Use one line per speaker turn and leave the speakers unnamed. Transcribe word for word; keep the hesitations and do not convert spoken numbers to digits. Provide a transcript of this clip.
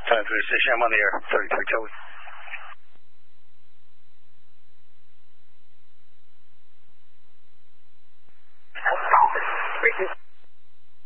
Time for the station. I'm on the air. thirty-three Joey.
Freaking.